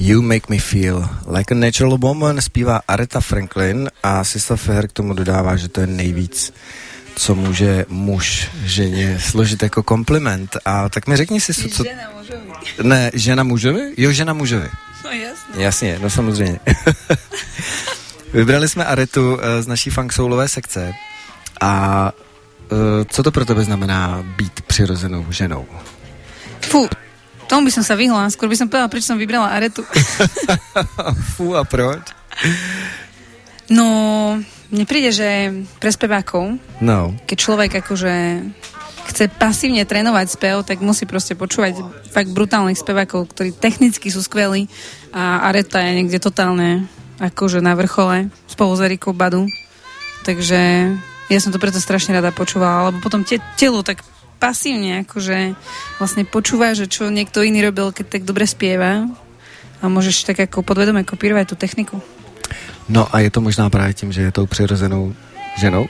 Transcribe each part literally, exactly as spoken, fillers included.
You Make Me Feel Like a Natural Woman zpívá Aretha Franklin a Sista Feher k tomu dodává, že to je nejvíc, co může muž ženě složit jako kompliment. A tak mi řekni si, co... Žena mužovi. Ne, žena mužovi? Jo, žena mužovi. No jasně. Jasně, no samozřejmě. Vybrali jsme Aretu z naší funk soulové sekce a co to pro tebe znamená být přirozenou ženou? Fú, tomu by som sa vyhla. Skôr by som povedala, prečo som vybrala Aretu. Fú, a proč? No, mne príde, že pre spevákov, no. keď človek akože chce pasívne trénovať spev, tak musí proste počúvať fakt brutálnych spevákov, ktorí technicky sú skvelí a Areta je niekde totálne akože na vrchole spolu s Erikou Badu. Takže ja som to preto strašne rada počúvala, lebo potom te, telo tak pasívne akože vlastne počúva, že čo niekto iný robil, keď tak dobre spieva a môžeš tak ako podvedome kopírovať tú techniku. No a je to možná právě tím, že je tou přirozenou ženou?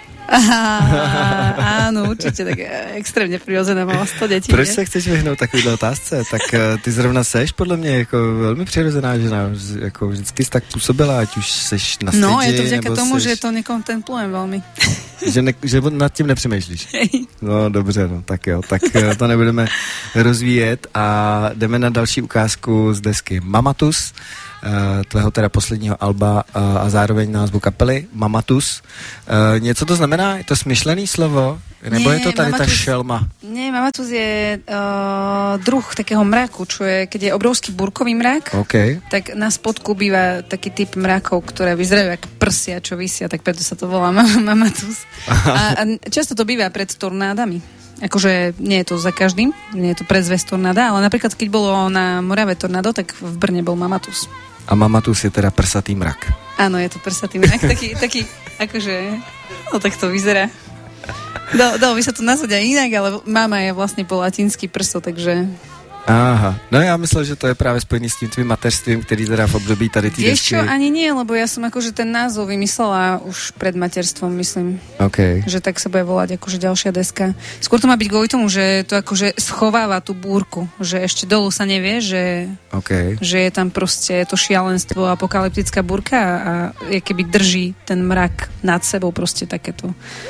Aha, áno, určite, tak extrémne prirodzená, mala sto detí. Proč se chceš vyhnout takovýhle otázce? Tak uh, ty zrovna seš podle mě jako velmi přirozená žena, jako vždycky jsi tak působila, ať už seš na stage, no, je to vďaka tomu, seš... že to nekontemplujem veľmi. že, ne, že nad tím nepřemýšlíš. No dobře, no, tak jo, tak to nebudeme rozvíjet a jdeme na další ukázku z desky Mamatus, tvého teda posledního alba a zároveň názvu kapely Mamatus. Něco to znamená? Je to smyšlený slovo? Nebo nie, je to tady Mamatus, ta šelma? Nie, Mamatus je uh, druh takého mraku, čo je, keď je obrovský búrkový mrak, okay. tak na spodku býva taký typ mrakov, ktoré vyzerajú ako prsia, čo vysia, tak preto sa to volá Mamatus. A, a často to býva pred tornádami. Akože nie je to za každým, nie je to predzvesť tornáda, ale napríklad keď bolo na Morave tornádo, tak v Brne bol Mamatus. A Mamatus je teda prsatý mrak. Áno, je to prsatý mrak, taký, taký akože, no tak to vyzerá. Dalo, dalo by sa to nazvať aj inak, ale máma je vlastne po latinsky prso, takže... Aha, no ja myslel, že to je práve spojený s tým tvým mateřstvím, ktorý teda v období tady tí desky... Vieš čo, ani nie, lebo ja som akože ten názov vymyslela už pred materstvom, myslím. Okay. Že tak sa bude volať akože ďalšia deska. Skôr to má byť kvôli tomu, že to akože schováva tú búrku, že ešte dolu sa nevie, že, okay. že je tam proste to šialenstvo, apokalyptická búrka a je keby drží ten mrak nad sebou proste takéto.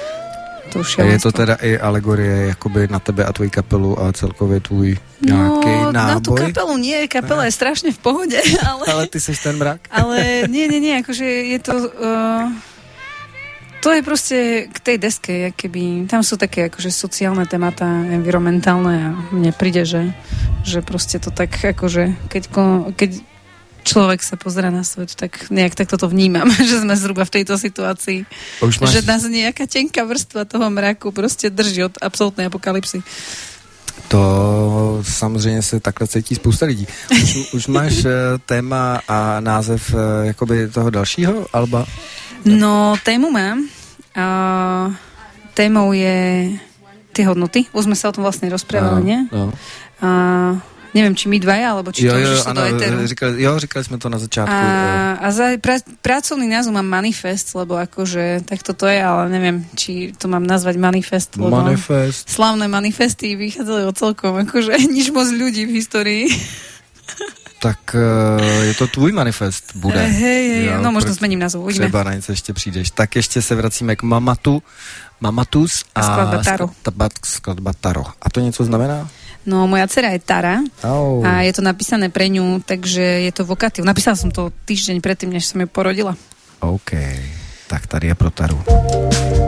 A je to teda i alegorie jakoby na tebe a tvoji kapelu a celkově tvůj nějaký no, náboj? Na tú kapelu nie, kapela je strašne v pohode, ale... ale ty seš ten mrak? ale nie, nie, nie, akože je to... Uh, to je proste k tej deske, keby... Tam sú také akože sociálne témata, environmentálne a mne príde, že, že proste to tak akože... Keď, keď človek sa pozerá na svet, tak nejak takto to vnímam, že sme zhruba v tejto situácii. Máš... Že nás nejaká tenká vrstva toho mraku proste drží od absolútnej apokalypsy. To samozřejmě se takhle cítí spousta lidí. Už, už máš téma a název jakoby toho dalšího alba? No, tému mám. Uh, témou je tie hodnoty. Už sme sa o tom vlastne rozprávali, no, nie? No. Uh, neviem, či my dvaja, alebo či jo, to jo, už išlo ano, do éteru. Říkali, jo, říkali sme to na začiatku. A, a za pra, pracovný názov mám Manifest, lebo akože tak toto je, ale neviem, či to mám nazvať Manifest. Lebo Manifest. Slávne manifesty vychádzali o celkom, akože nič moc ľudí v histórii. Tak je to tvůj manifest, bude. Hej, hej, no možno zmením názov, uvidíme. Třeba na něco ještě přijdeš. Tak ještě se vracíme k Mamatu, Mamatus a, a skladba Taro. Skladba, skladba Taro. A to něco znamená? No, moja dcera je Tara oh. a je to napísané pre ňu, takže je to vokatív. Napísala som to týždeň predtým, než som ju porodila. OK, tak tady je pro Taru.